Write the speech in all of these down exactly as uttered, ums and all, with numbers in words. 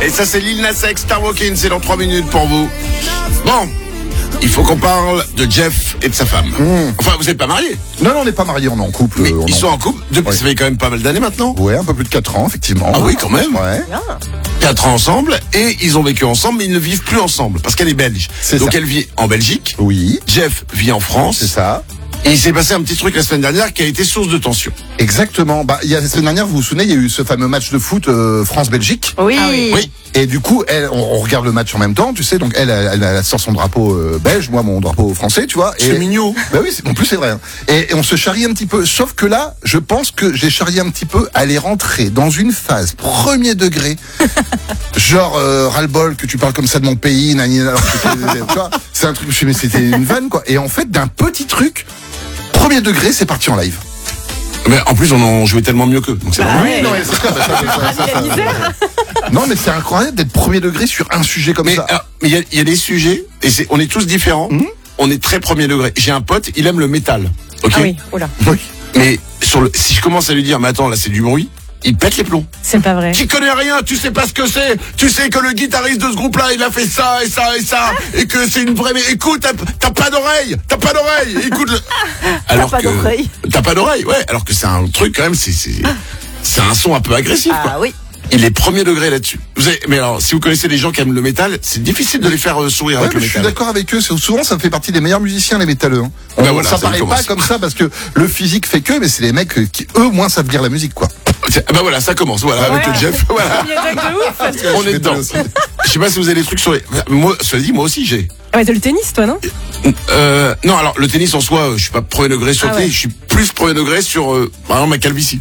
Et ça, c'est Lil Nas X, Star Walking, c'est dans trois minutes pour vous. Bon, il faut qu'on parle de Jeff et de sa femme. Mmh. Enfin, vous n'êtes pas mariés? Non, non, on n'est pas mariés, on est en couple. Mais on ils en... sont en couple depuis, ouais. Ça fait quand même pas mal d'années maintenant. Ouais, un peu plus de quatre ans, effectivement. Ah oui, quand même. Ouais. quatre ans ensemble, et ils ont vécu ensemble, mais ils ne vivent plus ensemble, parce qu'elle est belge. C'est Donc ça. elle vit en Belgique. Oui. Jeff vit en France. C'est ça. Et il s'est passé un petit truc la semaine dernière qui a été source de tension. Exactement. Bah, il y a la semaine dernière, vous vous souvenez, il y a eu ce fameux match de foot euh, France-Belgique. Oui. Ah oui. Oui. Et du coup, elle, on, on regarde le match en même temps, tu sais. Donc elle, elle, elle sort son drapeau euh, belge, moi mon drapeau français, tu vois. C'est et, mignon. Bah oui, c'est, en plus c'est vrai. Hein. Et, et on se charrie un petit peu. Sauf que là, je pense que j'ai charrié un petit peu. Elle est rentrée dans une phase premier degré, genre euh, ras-le-bol que tu parles comme ça de mon pays, nani, alors que tu vois, c'est un truc. Je sais, mais c'était une vanne quoi. Et en fait, d'un petit truc. Premier degré, c'est parti en live. Mais en plus, on en jouait tellement mieux qu'eux. Donc c'est Bah vraiment... ouais. Non, mais c'est ça, ça, ça, ça, ça, ça. Non, mais c'est incroyable d'être premier degré sur un sujet comme Mais ça. ah, mais il y a, il y a des sujets, et c'est, on est tous différents. Mmh. On est très premier degré. J'ai un pote, il aime le métal. Ok. Ah oui, oula. Oui. Mais sur le, si je commence à lui dire, mais attends, là c'est du bruit, il pète les plombs. C'est pas vrai. Tu connais rien, tu sais pas ce que c'est. Tu sais que le guitariste de ce groupe-là, il a fait ça et ça et ça, et que c'est une vraie. Mais écoute, t'as, t'as pas d'oreille, t'as pas d'oreille. Écoute. Le... Alors pas que d'oreille. t'as pas d'oreille, ouais. Alors que c'est un truc quand même, c'est c'est c'est un son un peu agressif. Ah quoi. oui. Il est premier degré là-dessus. Vous avez, mais alors, si vous connaissez des gens qui aiment le métal, c'est difficile de les faire euh, sourire Ouais, avec mais le je suis métal. d'accord avec eux. C'est, souvent, ça fait partie des meilleurs musiciens, les métalleux. Hein. Ben On- voilà, ça ça paraît commence. pas comme ça parce que le physique fait que, mais c'est les mecs qui, eux, moins savent lire la musique, quoi. Ah bah voilà, ça commence. Voilà, avec Ouais. le Jeff. Voilà. Premier degré de ouf. On est dedans. Je sais pas si vous avez des trucs sur les. Moi, cela dit, moi aussi j'ai. Ah ouais, t'as le tennis, toi, non? Euh, non, alors le tennis en soi, euh, je suis pas premier degré sur Ah le tennis, ouais. je suis plus premier degré sur, euh, par exemple, ma calvitie.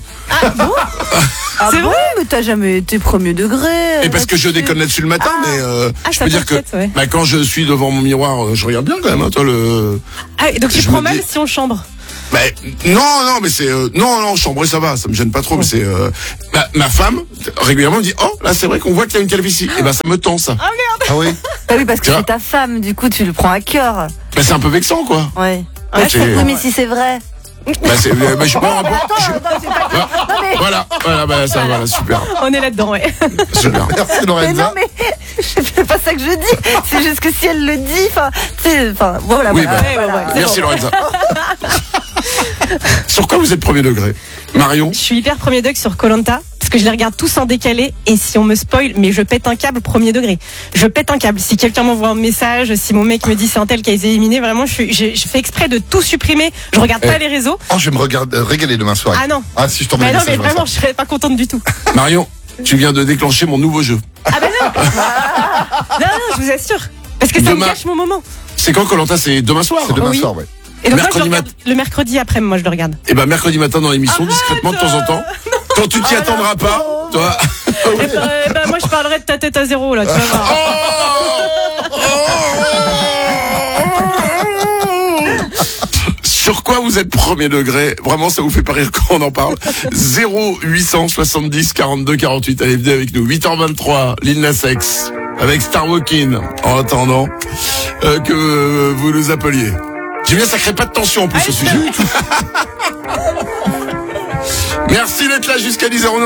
Ah C'est bon, vrai mais t'as jamais été premier degré. Et parce que je déconne là-dessus le matin, Ah. mais euh, Ah, je ça peux dire que t'inquiète, ouais. bah, quand je suis devant mon miroir, euh, je regarde bien quand même. Hein, toi le. Ah, et donc tu Je prends me mal dis- si on chambre. Bah, non, non, mais c'est euh, non, non, chambré ça va, ça me gêne pas trop. Mais c'est euh, ma, ma femme régulièrement me dit, oh là c'est vrai qu'on voit qu'il y a une calvitie. Et ben ça me tend ça. Ah merde. Ah oui. Ah oui, parce que Tu vois c'est ta femme, du coup, tu le prends à cœur. Bah, c'est un peu vexant quoi. Ouais. Ah, Ouais, c'est- oui, mais si c'est vrai. Bah, c'est, euh, bah, je prends un bon- je- Attends, non, c'est pas... Voilà, voilà, voilà, bah, ça, voilà, super, On est là-dedans, ouais. super. Merci Mais Lorenza. non, mais c'est pas ça que je dis. C'est juste que si elle le dit, enfin, tu sais, enfin, voilà. Oui, voilà, bah, Ouais, ouais, ouais. Merci Lorenza. Sur quoi vous êtes premier degré, Marion? Je suis hyper premier degré sur Koh-Lanta parce que je les regarde tous en décalé et si on me spoil, mais je pète un câble premier degré. Je pète un câble. Si quelqu'un m'envoie un message, si mon mec me dit c'est un tel qui a été éliminé, vraiment, je, suis, je, je fais exprès de tout supprimer. Je regarde pas Eh. les réseaux. Oh, je vais me regarder, euh, régaler demain soir. Ah non. Ah, si je t'envoie Mais un non, mais message. vraiment, je serais pas contente du tout. Marion, tu viens de déclencher mon nouveau jeu. Ah bah non. Non, non, je vous assure. Parce que ça Demain. me gâche mon moment. C'est quand Koh-Lanta? C'est demain soir. C'est demain Oui. soir, ouais. Et donc Mercredi moi, je le regarde le mercredi après, moi, je le regarde. Et ben mercredi matin dans l'émission, discrètement de temps en temps. Quand tu t'y attendras pas, toi. Eh ben, eh ben, moi, je parlerai de ta tête à zéro, là, tu vas voir. Sur quoi vous êtes premier degré? Vraiment, ça vous fait pas rire quand on en parle. zéro huit cent soixante-dix quarante-deux quarante-huit. Allez, venez avec nous. huit heures vingt-trois, Lil Nas X, avec Star Walking. En attendant euh, que vous nous appeliez. J'aime bien, ça crée pas de tension en plus ce sujet. Merci d'être là jusqu'à dix heures.